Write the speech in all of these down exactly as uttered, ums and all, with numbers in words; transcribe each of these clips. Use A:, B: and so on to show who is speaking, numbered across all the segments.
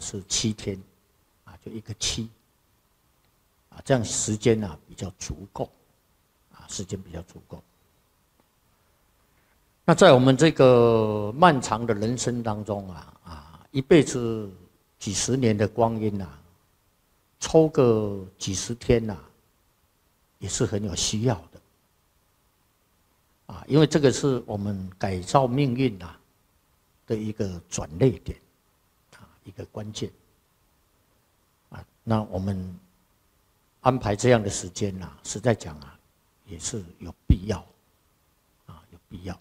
A: 是七天，啊，就一个七，啊，这样时间啊比较足够，啊，时间比较足够。那在我们这个漫长的人生当中啊，啊，一辈子几十年的光阴啊，抽个几十天呐、啊，也是很有需要的。啊，因为这个是我们改造命运呐、啊、的一个转捩点，啊，一个关键。啊，那我们安排这样的时间呐、啊，实在讲啊，也是有必要，啊，有必要。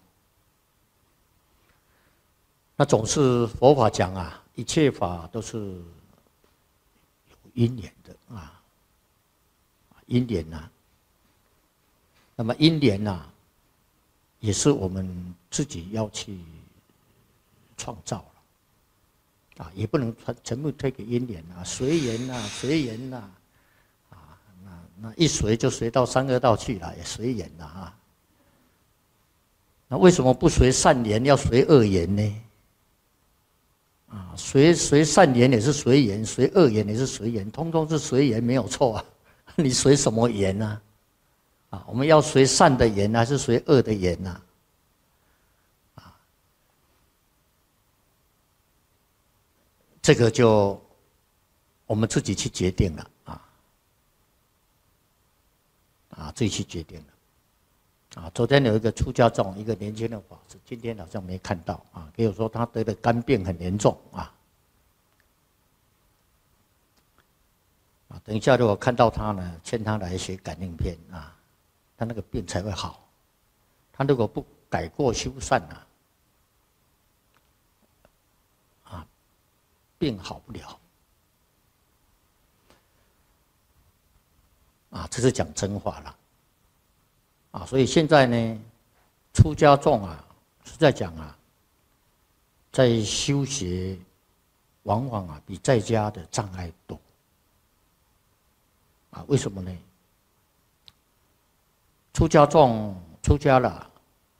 A: 那总是佛法讲啊，一切法都是有因缘的啊，因缘呐。那么因缘呐，也是我们自己要去创造了，啊，也不能全全部推给因缘啊，随缘呐，随缘呐，啊，那那一随就随到三恶道去了，也随缘了啊。那为什么不随善缘，要随恶缘呢？啊，随随善缘也是随缘，随恶缘也是随缘，通通是随缘，没有错啊。你随什么缘呢？啊，我们要随善的缘还是随恶的缘呢？啊，这个就我们自己去决定了啊，啊，自己去决定了。啊，昨天有一个出家众，一个年轻的法师，今天好像没看到啊，给我说他得的肝病很严重啊。啊，等一下如果看到他呢，劝他来学感应篇啊，他那个病才会好。他如果不改过修善啊，啊，病好不了。啊，这是讲真话了。啊，所以现在呢，出家众啊，是在讲啊，在修学，往往啊比在家的障碍多。啊，为什么呢？出家众出家了，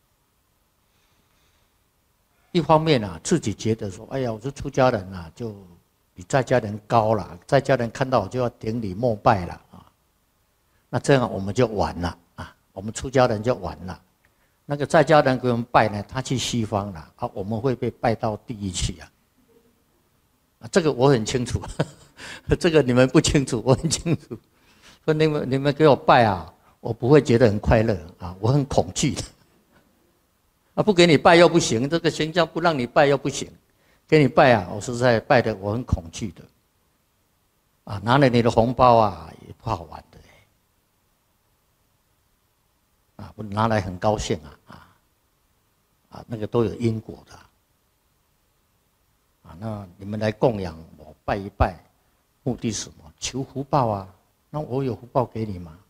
A: 一方面啊，自己觉得说，哎呀，我是出家人啊，就比在家人高了，在家人看到我就要顶礼膜拜了啊，那这样我们就完了。我们出家人就完了，那个在家人给我们拜呢，他去西方了啊，我们会被拜到地狱去啊。啊，这个我很清楚，这个你们不清楚，我很清楚。说你们你们给我拜啊，我不会觉得很快乐啊，我很恐惧的。啊，不给你拜又不行，这个形象不让你拜又不行，给你拜啊，我实在拜的我很恐惧的。啊，拿了你的红包啊，也不好玩的。啊，我拿来很高兴啊，啊，啊，那个都有因果的，啊，那你们来供养我拜一拜，目的是什么？求福报啊，那我有福报给你吗？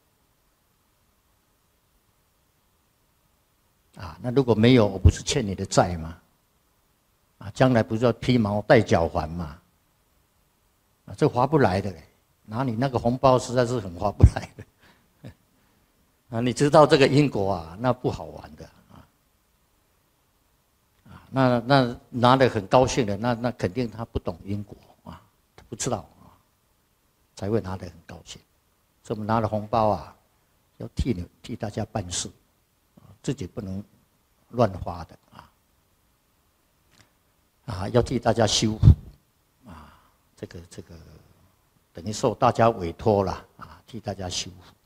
A: 啊，那如果没有，我不是欠你的债吗？啊，将来不是要披毛戴角还吗？啊，这划不来的嘞，拿你那个红包实在是很划不来的。啊，你知道这个因果啊，那不好玩的啊！啊，那那拿得很高兴的，那那肯定他不懂因果啊，他不知道啊，才会拿得很高兴。所以我们拿了红包啊，要替你替大家办事，啊，自己不能乱花的啊！啊，要替大家修福啊，这个这个等于受大家委托了啊，替大家修福。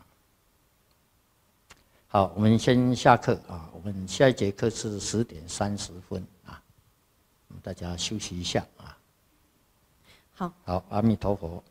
A: 好，我们先下课啊。我们下一节课是十点三十分啊，大家休息一下啊。
B: 好，
A: 好，阿弥陀佛。